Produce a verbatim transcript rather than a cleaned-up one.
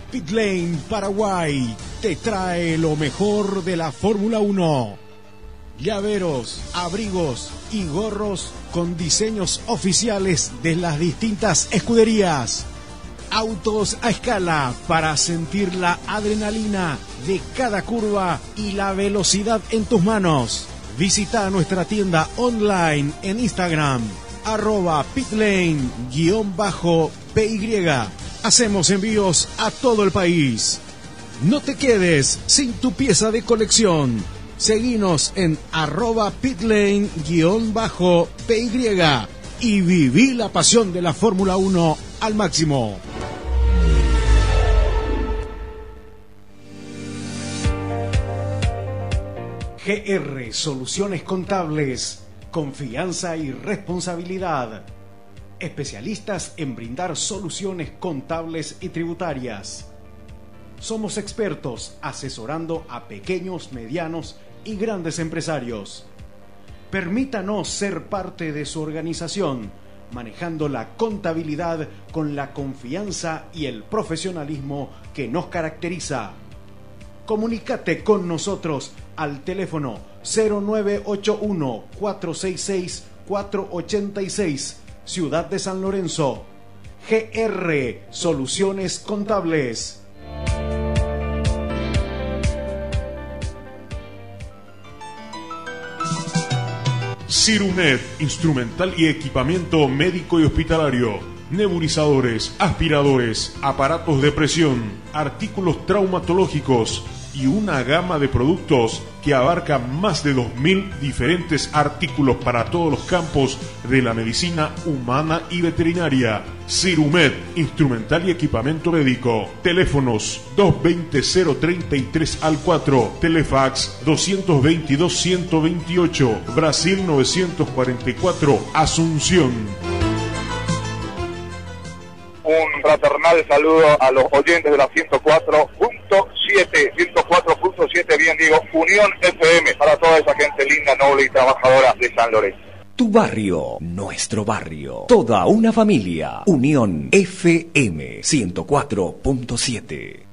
Pitlane Paraguay te trae lo mejor de la Fórmula uno. Llaveros, abrigos y gorros con diseños oficiales de las distintas escuderías. Autos a escala para sentir la adrenalina de cada curva y la velocidad en tus manos. Visita nuestra tienda online en Instagram, arroba pitlane-py. Hacemos envíos a todo el país. No te quedes sin tu pieza de colección. Seguinos en arroba pitlane-py y viví la pasión de la Fórmula uno al máximo. G R Soluciones Contables, confianza y responsabilidad. Especialistas en brindar soluciones contables y tributarias. Somos expertos asesorando a pequeños, medianos y grandes empresarios. Permítanos ser parte de su organización, manejando la contabilidad con la confianza y el profesionalismo que nos caracteriza. Comunícate con nosotros al teléfono cero nueve ocho uno, cuatro seis seis, cuatro ocho seis, Ciudad de San Lorenzo. G R Soluciones Contables. Cirunet, instrumental y equipamiento médico y hospitalario, nebulizadores, aspiradores, aparatos de presión, artículos traumatológicos y una gama de productos que abarca más de dos mil diferentes artículos para todos los campos de la medicina humana y veterinaria. Cirumet, instrumental y equipamiento médico. Teléfonos dos dos cero, cero treinta y tres al cuatro, Telefax dos dos dos, ciento veintiocho, Brasil novecientos cuarenta y cuatro, Asunción. Un fraternal saludo a los oyentes de la ciento cuatro punto siete, ciento cuatro punto siete, bien digo, Unión F M, para toda esa gente linda, noble y trabajadora de San Lorenzo. Tu barrio, nuestro barrio, toda una familia. Unión F M ciento cuatro punto siete.